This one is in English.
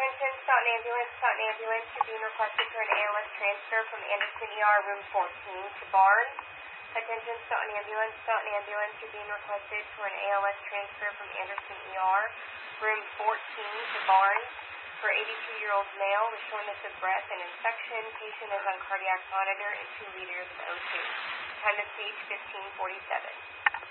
Attention, Staunton Ambulance. Staunton Ambulance. You're being requested for an ALS transfer from Anderson ER room 14 to Barnes. Attention, Staunton Ambulance. Staunton Ambulance. You're being requested for an ALS transfer from Anderson ER room 14 to Barnes. For 82-year-old male with shortness of breath and infection. Patient is on cardiac monitor and 2 liters of O2. Time of speech 15:47.